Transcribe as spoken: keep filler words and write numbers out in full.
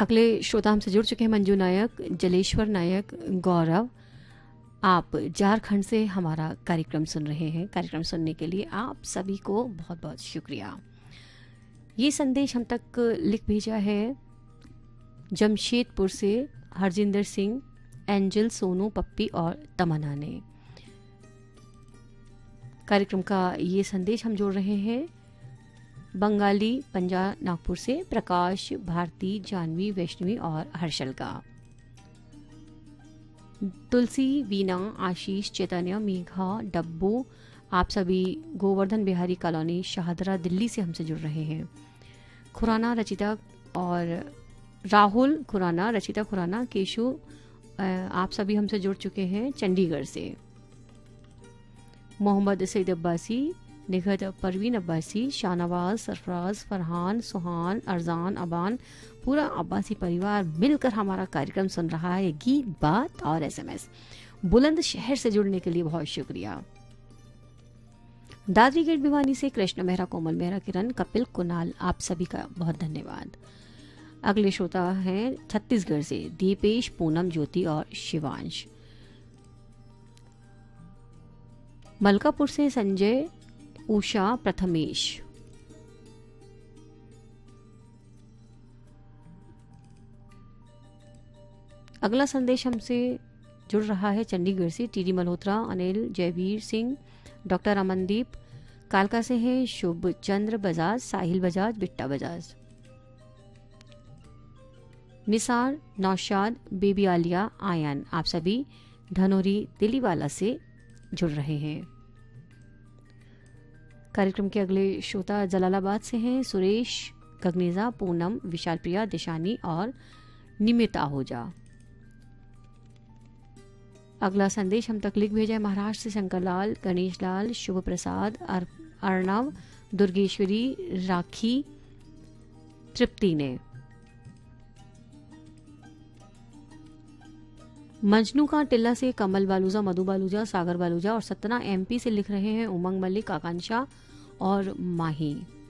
अगले श्रोता हमसे जुड़ चुके हैं मंजू नायक, जलेश्वर नायक, गौरव। आप झारखंड से हमारा कार्यक्रम सुन रहे हैं। कार्यक्रम सुनने के लिए आप सभी को बहुत बहुत शुक्रिया। ये संदेश हम तक लिख भेजा है जमशेदपुर से हरजिंदर सिंह, एंजल, सोनू, पप्पी और तमन्ना ने। कार्यक्रम का ये संदेश हम जोड़ रहे हैं बंगाली पंजाब नागपुर से प्रकाश, भारती, जानवी, वैष्णवी और हर्षल का। तुलसी, वीना, आशीष, चैतन्य, मेघा, डब्बू, आप सभी गोवर्धन बिहारी कॉलोनी शाहदरा दिल्ली से हमसे जुड़ रहे हैं। खुराना, रचिता और राहुल खुराना, रचिता खुराना, केशु, आप सभी हमसे जुड़ चुके हैं चंडीगढ़ से। मोहम्मद सईद अब्बासी, निगहत परवीन अब्बासी, शाहनवाज, सरफराज, फरहान, सुहान, अरजान, अबान, पूरा अब्बासी परिवार मिलकर हमारा कार्यक्रम सुन रहा है। गीत, बात और एसएमएस। बुलंदशहर से जुड़ने के लिए बहुत शुक्रिया। दादरी गेट भिवानी से कृष्ण मेहरा, कोमल मेहरा, किरण, कपिल, कुणाल, आप सभी का बहुत धन्यवाद। अगले श्रोता हैं छत्तीसगढ़ से दीपेश, पूनम, ज्योति और शिवांश। मलकापुर से संजय, उषा, प्रथमेश। अगला संदेश हमसे जुड़ रहा है चंडीगढ़ से टीडी मल्होत्रा, अनिल, जयवीर सिंह, डॉक्टर अमनदीप। कालका से हैं शुभ चंद्र बजाज, साहिल बजाज, बिट्टा बजाज। निसार, नौशाद, बेबी आलिया, आयन, आप सभी धनोरी दिलीवाला से जुड़ रहे हैं। कार्यक्रम के अगले श्रोता जलालाबाद से हैं सुरेश, गगनेजा, पूनम, विशाल प्रिया, दिशानी और निमित आहूजा। अगला संदेश हम तक लिख भेजा है महाराष्ट्र से शंकरलाल, गणेश लाल, शुभ प्रसाद, अर्णव, दुर्गेश्वरी, राखी, तृप्ति ने। मजनू का टिल्ला से कमल बालूजा, मधु बालूजा, सागर बालूजा और सतना एमपी से लिख रहे हैं उमंग मलिक, आकांक्षा और माही।